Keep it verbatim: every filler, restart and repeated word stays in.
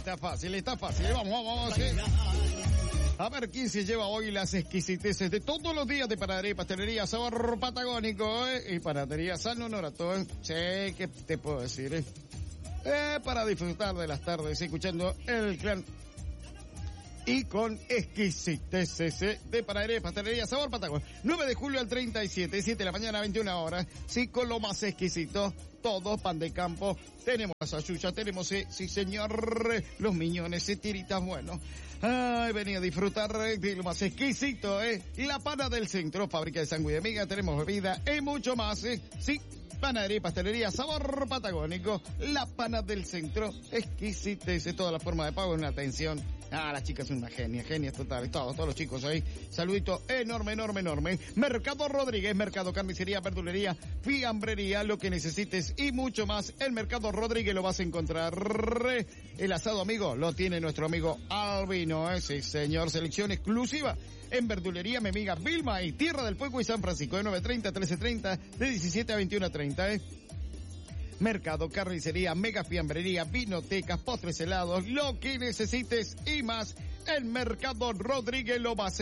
está fácil, está fácil. Vamos, vamos, vamos. ¿sí? A ver quién se lleva hoy las exquisiteces de todos los días de panadería y pastelería sabor patagónico, ¿eh? Y panadería San Honorato, ¿eh? Sí, ¿qué te puedo decir, eh? Eh, para disfrutar de las tardes escuchando el clan y con exquisiteces de panadería y pastelería sabor patagónico. nueve de julio al treinta y siete, siete de la mañana, veintiuna horas. Sí, con lo más exquisito, todo pan de campo. Tenemos la salchucha, tenemos, eh, sí señor, los miñones, eh, tiritas, bueno. Ay, vení a disfrutar de lo más exquisito, eh. La pana del centro, fábrica de sándwich de miga, tenemos bebida y mucho más, eh. Sí. Panadería y pastelería, sabor patagónico, la pana del centro, exquisitez, toda la forma de pago en la atención. Ah, las chicas son una genia, genias totales, todos, todos los chicos ahí. Saludito enorme, enorme, enorme. Mercado Rodríguez, mercado carnicería, verdulería, fiambrería, lo que necesites y mucho más. El Mercado Rodríguez lo vas a encontrar. El asado, amigo, lo tiene nuestro amigo Albino, ¿eh? Sí, señor, selección exclusiva. En verdulería, mi amiga Vilma y Tierra del Fuego y San Francisco, de nueve treinta a trece treinta, de diecisiete a veintiuno treinta, ¿eh? Mercado, carnicería, mega fiambrería, vinotecas, postres helados, lo que necesites y más. El Mercado Rodríguez lo va a hacer.